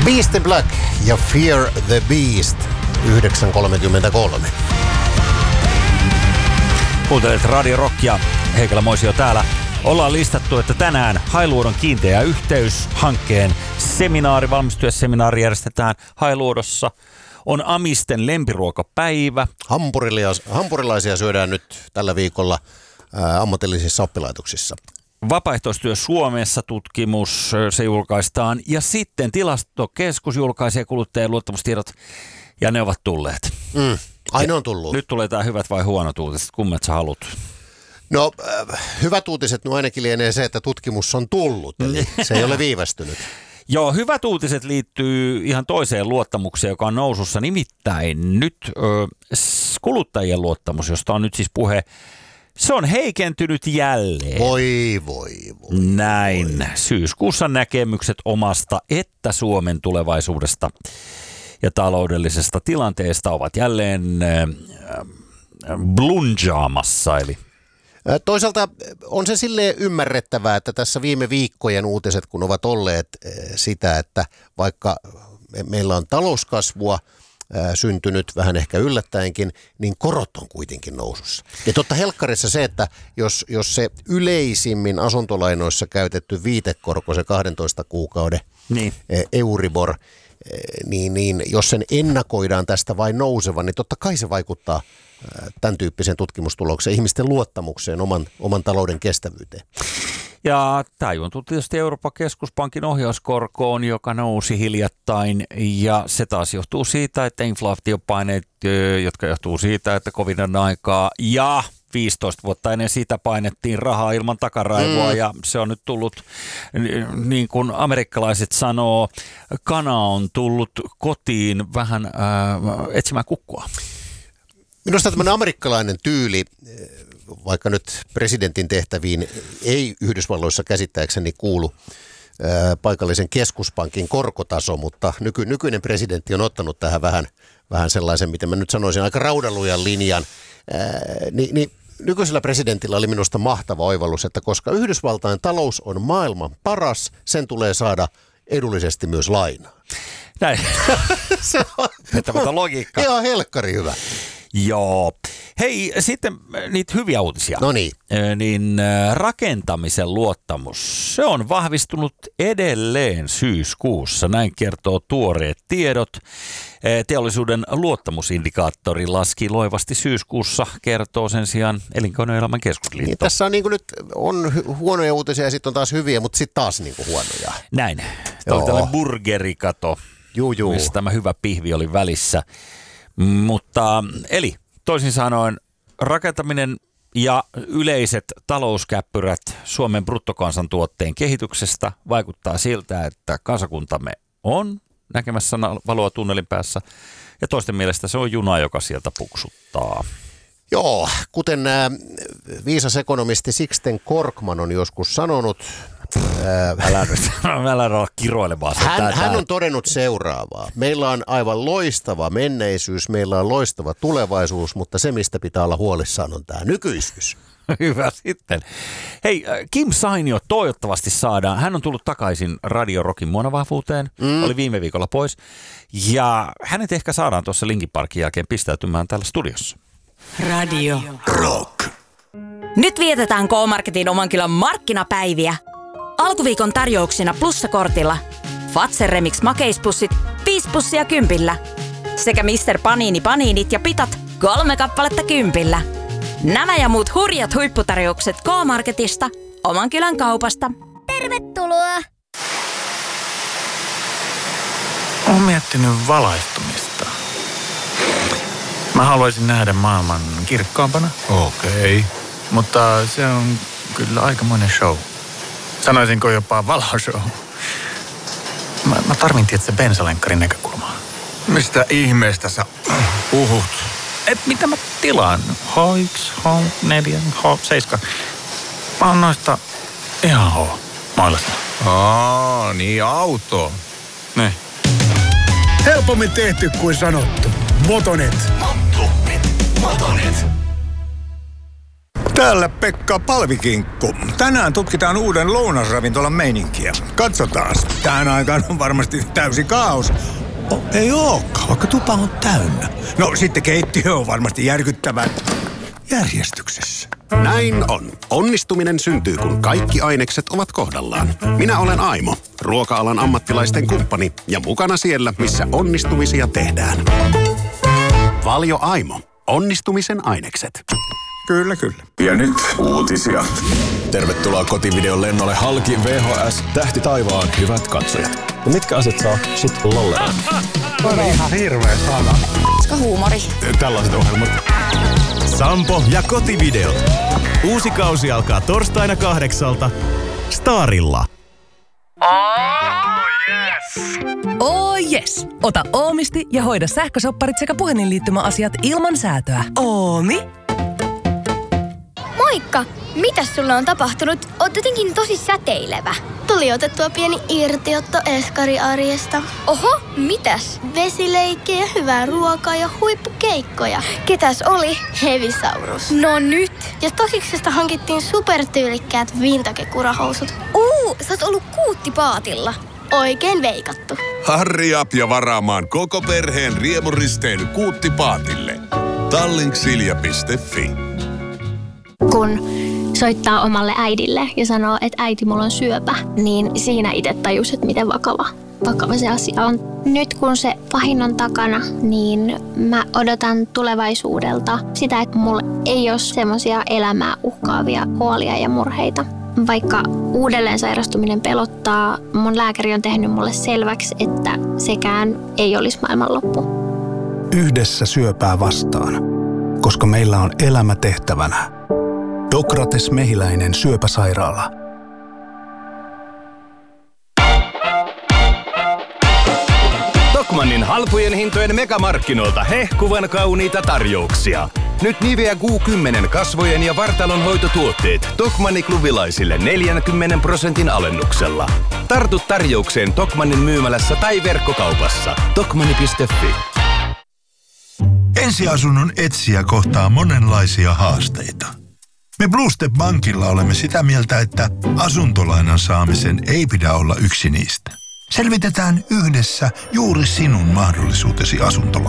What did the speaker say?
Beast in Black ja Fear the Beast 9.33. Kuuntelet Radio Rockia, Heikelä Moisio täällä. Ollaan listattu, että tänään Hailuodon kiinteä yhteys-hankkeen valmistujaseminaari järjestetään Hailuodossa. On Amisten lempiruokapäivä. Hampurilaisia syödään nyt tällä viikolla ammatillisissa oppilaitoksissa. Vapaaehtoistyö Suomessa -tutkimus, se julkaistaan. Ja sitten Tilastokeskus julkaisee kuluttajien luottamustiedot, ja ne ovat tulleet. Ne on tullut. Nyt tulee tää hyvät vai huonot uutiset, kummat sä haluat? No, hyvät uutiset ainakin lienee se, että tutkimus on tullut, eli se ei ole viivästynyt. Joo, hyvät uutiset liittyy ihan toiseen luottamukseen, joka on nousussa. Nimittäin nyt kuluttajien luottamus, josta on nyt siis puhe, se on heikentynyt jälleen. Voi. Näin. Syyskuussa näkemykset omasta että Suomen tulevaisuudesta ja taloudellisesta tilanteesta ovat jälleen blunjaamassa, eli toisaalta on se silleen ymmärrettävää, että tässä viime viikkojen uutiset, kun ovat olleet sitä, että vaikka meillä on talouskasvua syntynyt vähän ehkä yllättäenkin, niin korot on kuitenkin nousussa. Ja totta helkkarissa se, että jos se yleisimmin asuntolainoissa käytetty viitekorko, se 12 kuukauden Euribor, niin jos sen ennakoidaan tästä vain nousevan, niin totta kai se vaikuttaa tämän tyyppisen tutkimustulokseen, ihmisten luottamukseen oman talouden kestävyyteen. Ja tämä juontuu tietysti Euroopan keskuspankin ohjauskorkoon, joka nousi hiljattain, ja se taas johtuu siitä, että inflaatiopaineet, jotka johtuu siitä, että covidin aikaa ja 15 vuotta ennen sitä painettiin rahaa ilman takaraivoa, ja se on nyt tullut, niin kuin amerikkalaiset sanoo, kana on tullut kotiin vähän etsimään kukkua. Minusta tämmöinen amerikkalainen tyyli, vaikka nyt presidentin tehtäviin ei Yhdysvalloissa käsittääkseni kuulu paikallisen keskuspankin korkotaso, mutta nykyinen presidentti on ottanut tähän vähän sellaisen, miten mä nyt sanoisin, aika raudanlujan linjan. Niin nykyisellä presidentillä oli minusta mahtava oivallus, että koska Yhdysvaltain talous on maailman paras, sen tulee saada edullisesti myös lainaa. Näin. Se on pettämätön logiikka. Ihan helkkari hyvä. Joo. Hei, sitten niitä hyviä uutisia. No niin. Niin rakentamisen luottamus, se on vahvistunut edelleen syyskuussa. Näin kertoo tuoreet tiedot. Teollisuuden luottamusindikaattori laski loivasti syyskuussa, kertoo sen sijaan Elinkeinoelämän keskusliitto. Niin, tässä on nyt on huonoja uutisia ja sitten on taas hyviä, mutta sitten taas huonoja. Näin. Tämä oli tällainen burgerikato, missä tämä hyvä pihvi oli välissä. Mutta eli toisin sanoen rakentaminen ja yleiset talouskäppyrät Suomen bruttokansantuotteen kehityksestä vaikuttaa siltä, että kansakuntamme on näkemässä valoa tunnelin päässä, ja toisten mielestä se on juna, joka sieltä puksuttaa. Joo, kuten viisas ekonomisti Sixten Korkman on joskus sanonut, älä ole kiroilemaan. Hän on todennut seuraavaa. Meillä on aivan loistava menneisyys, meillä on loistava tulevaisuus, mutta se, mistä pitää olla huolissaan, on tämä nykyisyys. Hyvä sitten. Hei, Kim Sainio toivottavasti saadaan. Hän on tullut takaisin Radio Rockin muonavahvuuteen. Oli viime viikolla pois. Ja hänet ehkä saadaan tuossa Linkin Parkin jälkeen pistäytymään täällä studiossa. Radio Rock. Nyt vietetään K-Marketin oman kylän markkinapäiviä. Alkuviikon tarjouksina plussakortilla Fazer Remix makeispussit 5 pussia 10. Sekä Mr. Panini paniinit ja pitat 3 kappaletta 10. Nämä ja muut hurjat huipputarjoukset K-Marketista, oman kylän kaupasta. Tervetuloa! Olen miettinyt valaistumista. Mä haluaisin nähdä maailman kirkkaampana. Okei. Mutta se on kyllä aikamoinen show. Sanoisinko jopa valoshow. Mä tarvin tietysti bensalenkkarin näkökulmaa. Mistä ihmeestä sä puhut? Mitä mä tilaan? H1, H4, H7. Mä oon noista ihan H-mailla. Niin auto. Ne. Helpommin tehty kuin sanottu. Motonet. Motonet. Täällä Pekka Palvikinkku. Tänään tutkitaan uuden lounasravintolan meininkiä. Katsotaan. Tähän aikaan on varmasti täysi kaos. Ei ookaan, vaikka tupa on täynnä. No sitten keittiö on varmasti järkyttävän järjestyksessä. Näin on. Onnistuminen syntyy, kun kaikki ainekset ovat kohdallaan. Minä olen Aimo, ruoka-alan ammattilaisten kumppani ja mukana siellä, missä onnistumisia tehdään. Valio Aimo. Onnistumisen ainekset. Kyllä, kyllä. Ja nyt uutisia. Tervetuloa kotivideon lennolle halki VHS Tähti taivaan, hyvät katsojat. Ja mitkä asiat saa sut lolleroon? On ihan hirveä sana. Koska huumori. Tällaiset ohjelmat. Sampo ja kotivideo. Uusi kausi alkaa torstaina 8:00 Starilla. Oh yes! Ota Oomisti ja hoida sähkösopparit sekä puhelinliittymäasiat ilman säätöä. Oomi. Moikka! Mitäs sulle on tapahtunut? Oot jotenkin tosi säteilevä. Tuli otettua pieni irtiotto eskariarjesta. Oho, mitäs? Vesileikkejä, hyvää ruokaa ja huippukeikkoja. Ketäs oli? Hevisaurus. No nyt! Ja Tosiksesta hankittiin supertyylikkäät vintage-kurahousut. Sä oot ollut Kuuttipaatilla. Oikein veikattu. Harri up ja varaamaan koko perheen riemuristeily Kuuttipaatille. Tallinksilja.fi. Kun soittaa omalle äidille ja sanoo, että äiti, mulla on syöpä, niin siinä itse tajus, että miten vakava se asia on. Nyt kun se pahin on takana, niin mä odotan tulevaisuudelta sitä, että mulla ei ole semmoisia elämää uhkaavia huolia ja murheita. Vaikka uudelleen sairastuminen pelottaa, mun lääkäri on tehnyt mulle selväksi, että sekään ei olisi maailmanloppu. Yhdessä syöpää vastaan, koska meillä on elämä tehtävänä. Dokrates Mehiläinen syöpäsairaala. Tokmannin halpojen hintojen megamarkkinoilta hehkuvan kauniita tarjouksia. Nyt Nivea Q10 kasvojen ja vartalon hoitotuotteet Tokmanni-klubilaisille 40% alennuksella. Tartu tarjoukseen Tokmannin myymälässä tai verkkokaupassa. Tokmanni.fi. Ensiasunnon etsijä kohtaa monenlaisia haasteita. Me Blue Step Bankilla olemme sitä mieltä, että asuntolainan saamisen ei pidä olla yksi niistä. Selvitetään yhdessä juuri sinun mahdollisuutesi asuntolainaan.